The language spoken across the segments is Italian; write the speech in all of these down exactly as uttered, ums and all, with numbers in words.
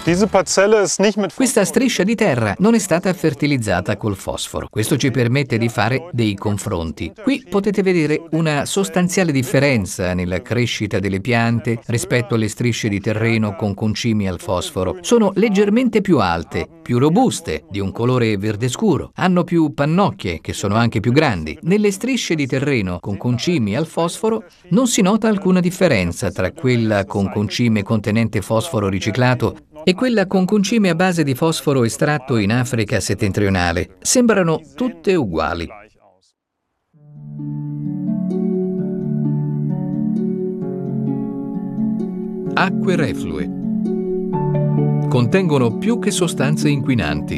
Questa striscia di terra non è stata fertilizzata col fosforo. Questo ci permette di fare dei confronti. Qui potete vedere una sostanziale differenza nella crescita delle piante rispetto alle strisce di terreno con concimi al fosforo. Sono leggermente più alte, più robuste, di un colore verde scuro. Hanno più pannocchie, che sono anche più grandi. Nelle strisce di terreno con concimi al fosforo non si nota alcuna differenza tra quella con concime contenente fosforo riciclato e quella con concime a base di fosforo estratto in Africa settentrionale. Sembrano tutte uguali. Acque reflue. Contengono più che sostanze inquinanti.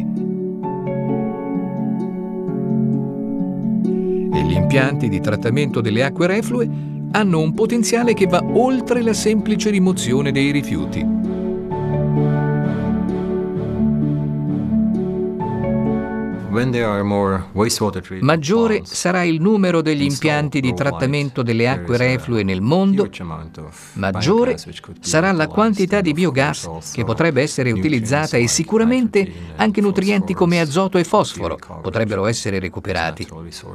E gli impianti di trattamento delle acque reflue hanno un potenziale che va oltre la semplice rimozione dei rifiuti. Maggiore sarà il numero degli impianti di trattamento delle acque reflue nel mondo, maggiore sarà la quantità di biogas che potrebbe essere utilizzata e sicuramente anche nutrienti come azoto e fosforo potrebbero essere recuperati.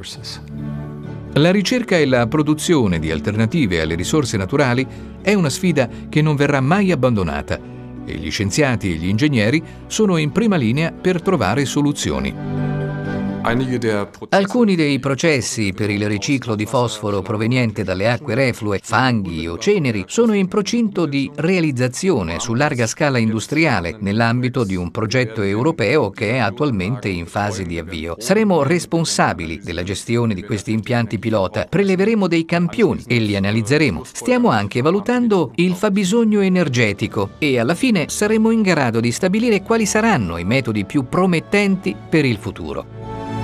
La ricerca e la produzione di alternative alle risorse naturali è una sfida che non verrà mai abbandonata e gli scienziati e gli ingegneri sono in prima linea per trovare soluzioni. Alcuni dei processi per il riciclo di fosforo proveniente dalle acque reflue, fanghi o ceneri sono in procinto di realizzazione su larga scala industriale nell'ambito di un progetto europeo che è attualmente in fase di avvio. Saremo responsabili della gestione di questi impianti pilota, preleveremo dei campioni e li analizzeremo. Stiamo anche valutando il fabbisogno energetico e alla fine saremo in grado di stabilire quali saranno i metodi più promettenti per il futuro.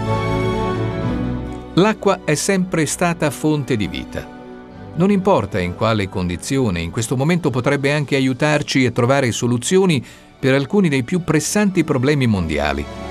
L'acqua è sempre stata fonte di vita. Non importa in quale condizione, in questo momento potrebbe anche aiutarci a trovare soluzioni per alcuni dei più pressanti problemi mondiali.